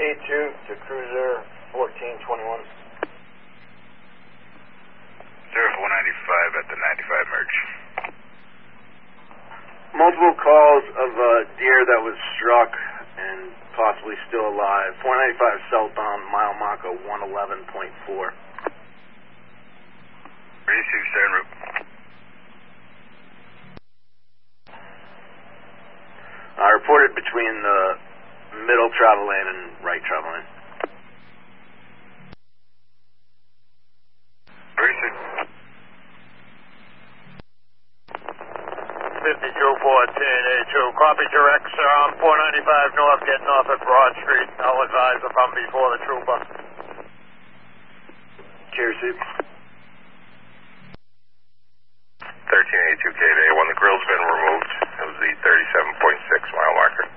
to cruiser 1421. 0495 at the 95 merge. Multiple calls of a deer that was struck and possibly still alive. 495 southbound, mile marker 111.4. 36 en route. Reported between the middle travel lane and right travel lane. 36. 5214A2, copy direct, sir. I'm 495 north, getting off at Broad Street. I'll advise if I'm before the trooper. Cheers, Soup. 1382 K-Day. When the grill's been removed, it was the 37.6 mile marker.